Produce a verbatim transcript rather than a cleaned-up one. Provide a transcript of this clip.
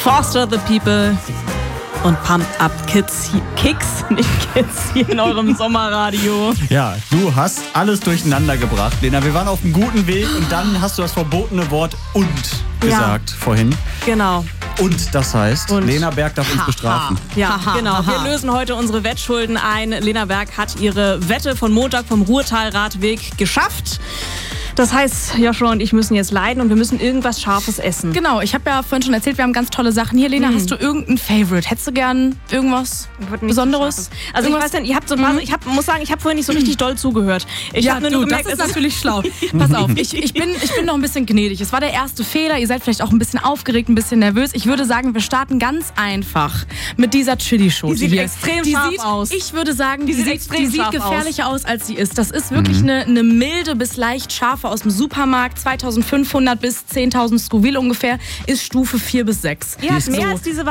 Foster the People und Pumped Up Kids, Kicks, nicht Kids, hier in eurem Sommerradio. Ja, du hast alles durcheinander gebracht, Lena. Wir waren auf einem guten Weg und dann hast du das verbotene Wort und gesagt ja. vorhin. Genau. Und das heißt, und Lena Berg darf uns ha, bestrafen. Ha. Ja, ha, genau. Ha, ha. Wir lösen heute unsere Wettschulden ein. Lena Berg hat ihre Wette von Montag vom Ruhrtalradweg geschafft. Das heißt, Joshua und ich müssen jetzt leiden und wir müssen irgendwas Scharfes essen. Genau, ich habe ja vorhin schon erzählt, wir haben ganz tolle Sachen hier. Lena, mhm. hast du irgendein Favorite? Hättest du gern irgendwas Besonderes? Also irgendwas? Ich weiß nicht, ich, hab so, mhm. ich hab, muss sagen, ich habe vorhin nicht so richtig doll zugehört. Ich ja, hab nur du, gemerkt, das ist natürlich schlau. Pass auf, ich, ich, bin, ich bin noch ein bisschen gnädig. Es war der erste Fehler. Ihr seid vielleicht auch ein bisschen aufgeregt, ein bisschen nervös. Ich würde sagen, wir starten ganz einfach mit dieser Chili-Schote. Die sieht hier. extrem die scharf sieht, aus. Ich würde sagen, die, die sieht, die sieht gefährlicher aus. aus, als sie ist. Das ist wirklich mhm. eine, eine milde bis leicht scharfe aus dem Supermarkt. zweitausendfünfhundert bis zehntausend Scoville ungefähr, ist Stufe vier bis sechs. Ja, so. mehr als diese